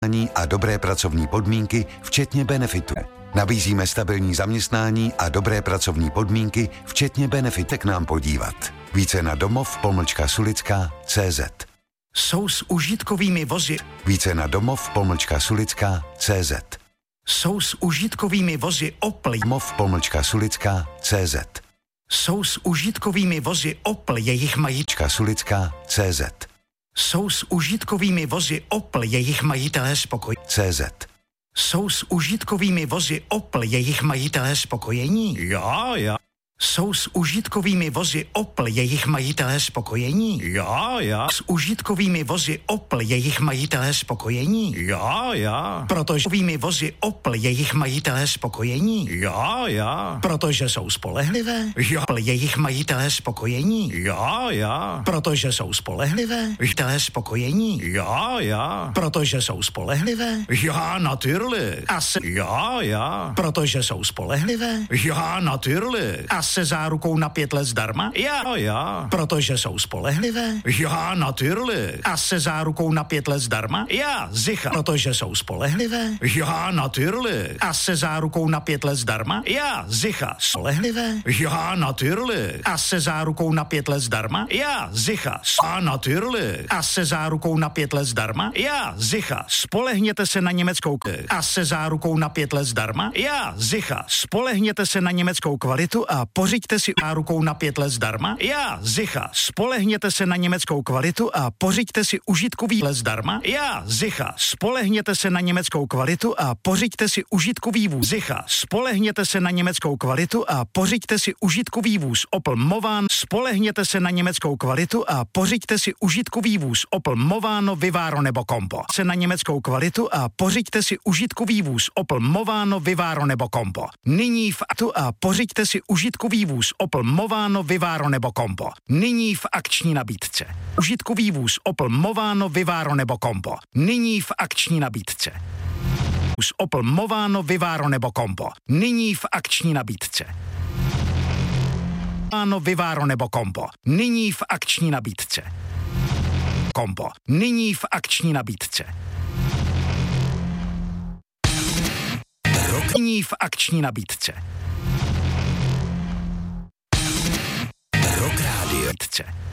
a dobré pracovní podmínky, včetně benefitu. Nabízíme stabilní zaměstnání a dobré pracovní podmínky, včetně benefitu. K nám podívat. Více na domov-sulická.cz. Jsou s užitkovými vozy. Více na domov-sulická.cz. Jsou s užitkovými vozy Opel. Domov-sulická.cz. Jsou s užitkovými vozy Opel jejich majička. Sulická.cz. Jsou s užitkovými vozy Opel jejich majitelé spokojení. CZ. Jsou s užitkovými vozy Opel jejich majitelé spokojení. Já. Jsou s užitkovými vozy Opel jejich majitelé spokojení. Já. S užitkovými vozy Opel jejich majitelé spokojení. Já. Protože vými vozy Opel jejich majitelé spokojení. Já. Protože jsou spolehlivé. Já. Opel jejich majitelé spokojení. Já. Protože jsou spolehlivé. Majitelé spokojení. Já. Protože jsou spolehlivé. Ja, natürlich. A se, Ja. protože jsou spolehlivé. Ja, natürlich. A se zárukou na 5 let zdarma. Ja. Protože jsou spolehlivé. Ja, natürlich. A se zárukou na 5 let zdarma. Ja, sicher. Protože jsou spolehlivé. Ja, natürlich. A se zárukou na 5 let zdarma. Ja, sicher. Spolehlivé. Ja, natürlich. A se zárukou na 5 let zdarma. Ja, sicher. Ja, natürlich. A se zárukou na 5 let zdarma. Ja, sicher. Spolehněte se na německou a se zárukou na 5 let zdarma. Ja, sicher. Spolehněte se na německou kvalitu a pořiďte si zárukou na 5 let zdarma. Ja, sicher. Spolehněte se na německou kvalitu a pořiďte si užitkový let zdarma. Ja, sicher. Spolehněte se na německou kvalitu a pořiďte si užitkový vůz. Sicher. Spolehněte se na německou kvalitu a pořiďte si užitkový vůz Opel Movano. Spolehněte se na německou kvalitu a pořiďte si užitkový vůz Opel Movano, Vivaro nebo Combo. Se na německou kvalitu a pořiďte si užitkový vůz Opel Movano, Vivaro nebo Combo. Nyní v aktu a pořiďte si užitkový vůz Opel Movano, Vivaro nebo Combo. Nyní v akční nabídce. Užitkový vůz Opel Movano, Vivaro nebo Combo. Nyní v akční nabídce. Vůz Opel Movano, Vivaro nebo Combo. Nyní v akční nabídce. Movano, Vivaro nebo Combo. Nyní v akční nabídce. Combo. Nyní v akční nabídce. Nyní v akční nabídce. Rock Radio.